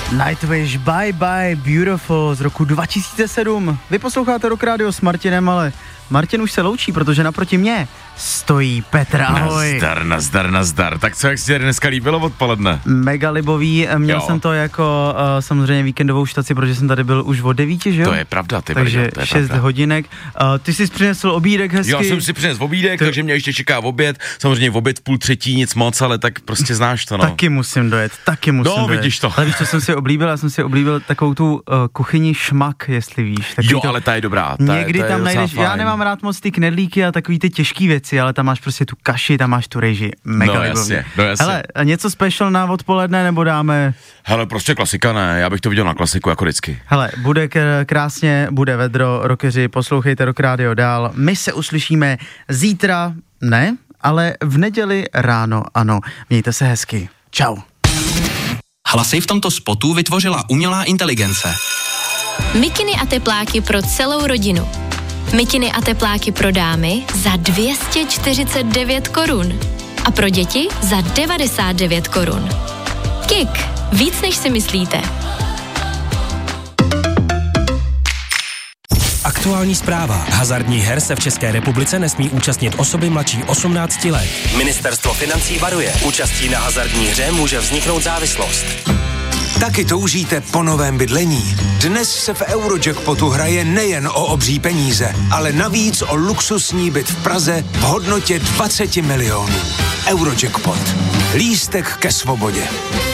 Nightwish, Bye Bye Beautiful z roku 2007. Vy posloucháte Rock Radio s Martinem, ale Martin už se loučí, protože naproti mě stojí Petr. Ahoj. Nazdar. Tak co, jak si tady dneska líbilo odpoledne? Mega libový, měl jsem to jako samozřejmě víkendovou štaci, protože jsem tady byl už od 9, že jo? To je pravda, takže 6 hodinek. Ty jsi přinesl obídek hezky. Já jsem si přinesl obídek, takže mě ještě čeká oběd. Samozřejmě oběd 2:30, nic moc, ale tak prostě znáš to, no. Taky musím dojet. No, vidíš to. Ale víš, co jsem si oblíbil? Já jsem si oblíbil takovou tu kuchyni šmak, jestli víš. Jo, ale ta je dobrá. Někdy tam najdeš, já nemám rád moc ty knedlíky a takový ty těžký věci, ale tam máš prostě tu kaši, tam máš tu rejži. Mega libový. No jasně. Hele, něco special na odpoledne, nebo dáme? Hele, prostě klasika, ne, já bych to viděl na klasiku, jako vždycky. Hele, bude krásně, bude vedro, rockeři, poslouchejte Rock Radio dál. My se uslyšíme zítra, ne, ale v neděli ráno, ano. Mějte se hezky. Čau. Hlasy v tomto spotu vytvořila umělá inteligence. Mikiny a tepláky pro celou rodinu. Mikiny a tepláky pro dámy za 249 korun. A pro děti za 99 korun. Kik, víc než si myslíte. Aktuální zpráva. Hazardních her se v České republice nesmí účastnit osoby mladší 18 let. Ministerstvo financí varuje. Účastí na hazardní hře může vzniknout závislost. Taky toužíte po novém bydlení? Dnes se v Eurojackpotu hraje nejen o obří peníze, ale navíc o luxusní byt v Praze v hodnotě 20 milionů. Eurojackpot. Lístek ke svobodě.